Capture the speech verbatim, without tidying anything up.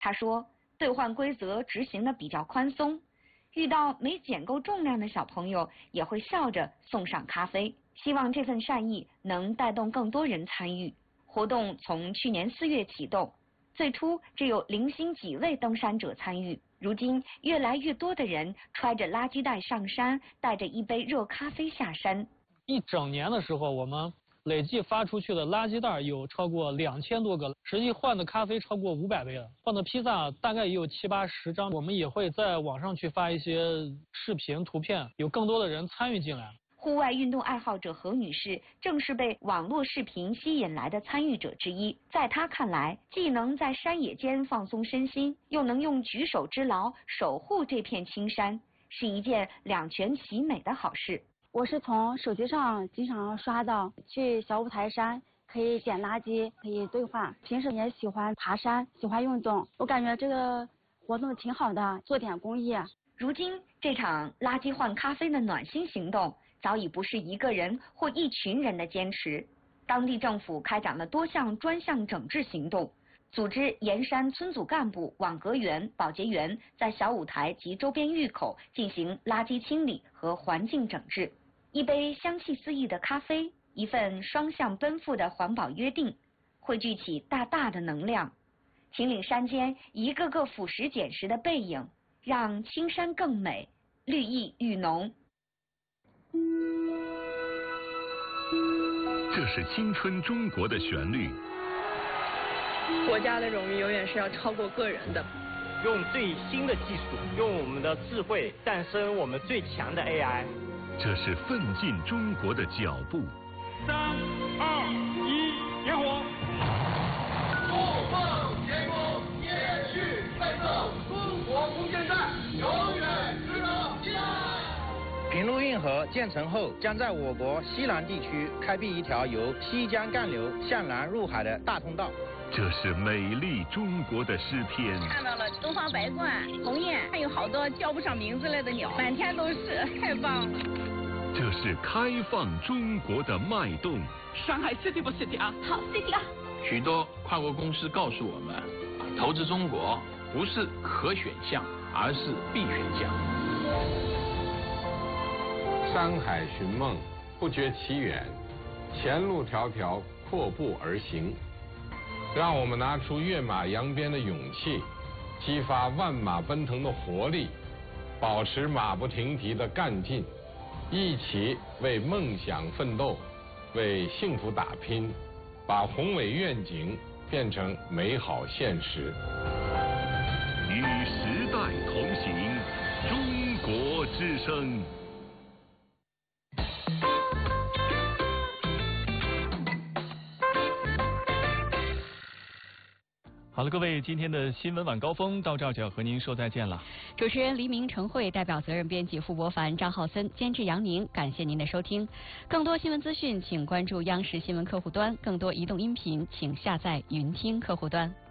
他说，兑换规则执行的比较宽松，遇到没减够重量的小朋友也会笑着送上咖啡。希望这份善意能带动更多人参与。活动从去年四月启动，最初只有零星几位登山者参与，如今越来越多的人揣着垃圾袋上山，带着一杯热咖啡下山。 一整年的时候，我们累计发出去的垃圾袋有超过两千多个，实际换的咖啡超过五百杯了，换的披萨大概也有七八十张。我们也会在网上去发一些视频、图片，有更多的人参与进来。 户外运动爱好者何女士正是被网络视频吸引来的参与者之一。在她看来，既能在山野间放松身心，又能用举手之劳守护这片青山，是一件两全其美的好事。 我是从手机上经常刷到去小五台山可以捡垃圾，可以兑换。平时也喜欢爬山，喜欢运动，我感觉这个活动挺好的，做点公益。 如今这场垃圾换咖啡的暖心行动早已不是一个人或一群人的坚持，当地政府开展了多项专项整治行动，组织盐山村组干部、网格员、保洁员在小五台及周边峪口进行垃圾清理和环境整治。一杯香气四溢的咖啡，一份双向奔赴的环保约定，汇聚起大大的能量。秦岭山间一个个俯拾捡拾的背影，让青山更美，绿意愈浓。 这是青春中国的旋律。 国家的荣誉永远是要超过个人的。 用最新的技术，用我们的智慧诞生我们最强的 A I。 这是奋进中国的脚步。 三二一，点火！ 不放前功，延续奋斗，中国空间站永远值得期待。 平陆运河建成后，将在我国西南地区开辟一条由西江干流向南入海的大通道。 这是美丽中国的诗篇。 看到了东方白鹳、鸿雁，还有好多叫不上名字来的鸟，满天都是，太棒了。 这是开放中国的脉动。 上海 City 不 City 啊？ 好 City 啊！ 许多跨国公司告诉我们，投资中国不是可选项，而是必选项。 山海寻梦，不觉其远，前路迢迢，阔步而行。让我们拿出跃马扬鞭的勇气，激发万马奔腾的活力，保持马不停蹄的干劲，一起为梦想奋斗，为幸福打拼，把宏伟愿景变成美好现实。 与时代同行，中国之声。 好了，各位，今天的新闻晚高峰到这儿就要和您说再见了。 主持人黎明、陈慧，代表责任编辑付博凡、张浩森，监制杨宁，感谢您的收听。更多新闻资讯，请关注央视新闻客户端；更多移动音频，请下载云听客户端。